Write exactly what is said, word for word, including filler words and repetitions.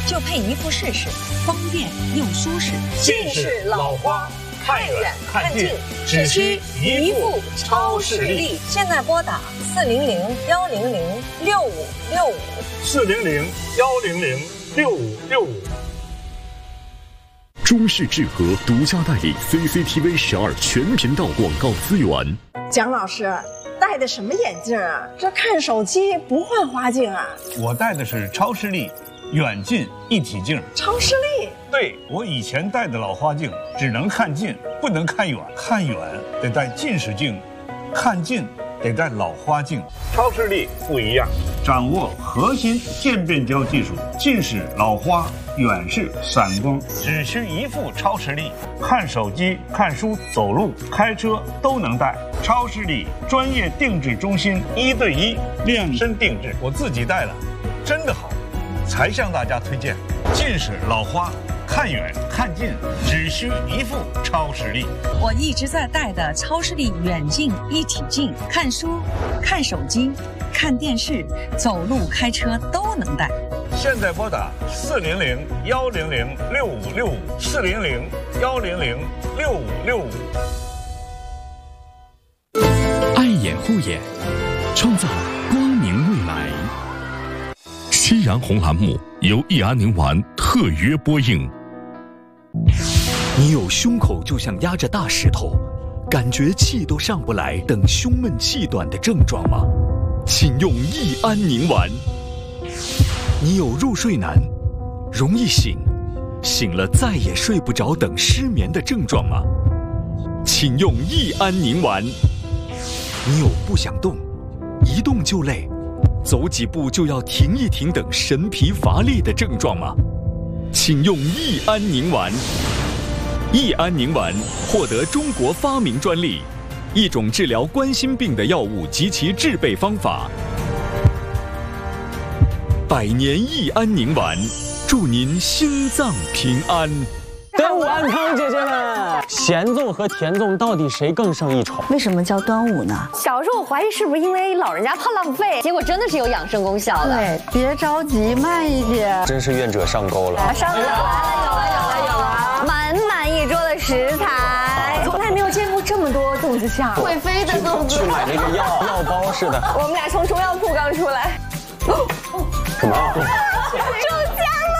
就配一副试试，方便又舒适。 近视老花，看远看近，只需一副超视力。 现在拨打四零零幺零零六五六五， 四零零幺零零六五六五。 中视智和独家代理 C C T V 十二全频道广告资源。 蒋老师戴的什么眼镜啊？这看手机不换花镜啊？ 我戴的是超视力远近一体镜。 超视力？ 对，我以前戴的老花镜只能看近，不能看远，看远得戴近视镜，看近得戴老花镜。 超视力不一样， 掌握核心渐变焦技术，近视、老花、远视、散光，只需一副超视力，看手机、看书、走路、开车都能戴。超视力专业定制中心，一对一量身定制，我自己戴了，真的好，才向大家推荐。近视、老花，看远看近，只需一副超视力。 我一直在戴的超视力远近一体镜，看书、看手机、看电视、走路、开车都能戴。 现在拨打四零零幺零零六五六五，四零零幺零零六五六五。 爱眼护眼，创造光明未来。夕阳红栏目由益安宁丸特约播映。 你有胸口就像压着大石头，感觉气都上不来等胸闷气短的症状吗？请用益安宁丸。你有入睡难、容易醒、醒了再也睡不着等失眠的症状吗？请用益安宁丸。你有不想动、一动就累、走几步就要停一停等神疲乏力的症状吗？请用益安宁丸。益安宁丸获得中国发明专利，一种治疗冠心病的药物及其制备方法。百年益安宁丸，祝您心脏平安。 端午安康，姐姐们，咸粽和甜粽到底谁更胜一筹？ 为什么叫端午呢？ 小时候我怀疑是不是因为老人家怕浪费，结果真的是有养生功效的。 对，别着急，慢一点。 真是愿者上钩了。 上钩了，有了，有了，有了，满满一桌的食材，从来没有见过这么多粽子馅，会飞的粽子。 去买那个药药包似的。 我们俩从中药铺刚出来。 什么？ 中奖了！